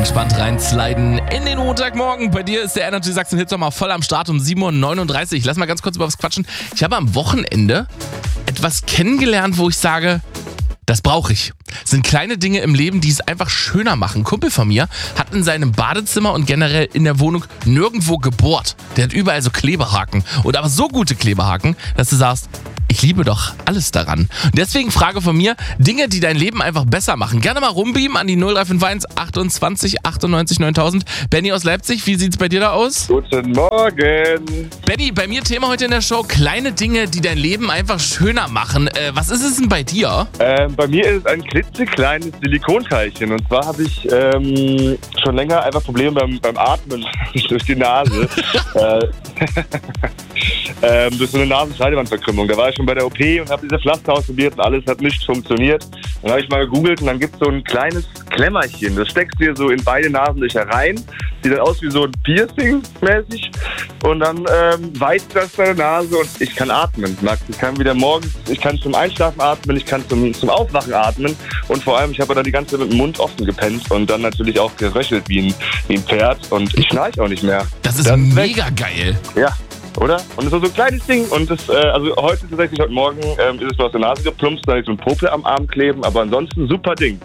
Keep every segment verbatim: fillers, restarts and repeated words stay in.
entspannt reinsliden in den Montagmorgen. Bei dir ist der Energy Sachsen Hit mal voll am Start um sieben Uhr neununddreißig. Lass mal ganz kurz über was quatschen. Ich habe am Wochenende etwas kennengelernt, wo ich sage, das brauche ich. Das sind kleine Dinge im Leben, die es einfach schöner machen. Ein Kumpel von mir hat in seinem Badezimmer und generell in der Wohnung nirgendwo gebohrt. Der hat überall so Klebehaken. Und aber so gute Klebehaken, dass du sagst, ich liebe doch alles daran. Und deswegen Frage von mir, Dinge, die dein Leben einfach besser machen. Gerne mal rumbeamen an die null drei fünf eins achtundzwanzig achtundneunzig neuntausend. Benny aus Leipzig, wie sieht's bei dir da aus? Guten Morgen. Benny, bei mir Thema heute in der Show, kleine Dinge, die dein Leben einfach schöner machen. Äh, was ist es denn bei dir? Ähm, bei mir ist es ein klitzekleines Silikonteilchen. Und zwar habe ich ähm, schon länger einfach Probleme beim, beim Atmen durch die Nase. äh, ähm, durch so eine Nasenscheidewandverkrümmung. Da war ich schon bei der O P und habe diese Pflaster ausprobiert und alles hat nicht funktioniert. Dann habe ich mal gegoogelt und dann gibt es so ein kleines Klemmerchen. Das steckst du dir so in beide Nasenlöcher rein. Sieht dann aus wie so ein Piercing mäßig. Und dann ähm, weizt das deine Nase und ich kann atmen, Max. Ich kann wieder morgens, ich kann zum Einschlafen atmen, ich kann zum, zum Aufwachen atmen. Und vor allem, ich habe dann die ganze Zeit mit dem Mund offen gepennt und dann natürlich auch geröchelt wie ein, wie ein Pferd. Und ich schnarche auch nicht mehr. Das ist das mega ist geil. Ja. Oder? Und das ist so ein kleines Ding. Und das, äh, also heute tatsächlich, heute Morgen ähm, ist es nur aus der Nase geplumpst, da ist so ein Popel am Arm kleben, aber ansonsten super Ding.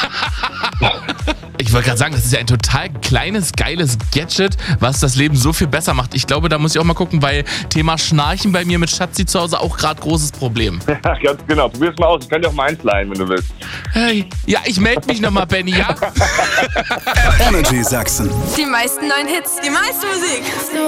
Ich wollte gerade sagen, das ist ja ein total kleines, geiles Gadget, was das Leben so viel besser macht. Ich glaube, da muss ich auch mal gucken, weil Thema Schnarchen bei mir mit Schatzi zu Hause auch gerade großes Problem. Ja, ganz genau. Probier's mal aus. Ich kann dir auch mal eins leihen, wenn du willst. Hey, ja, ich melde mich nochmal, Benny, ja? Energy Sachsen. Die meisten neuen Hits, die meiste Musik.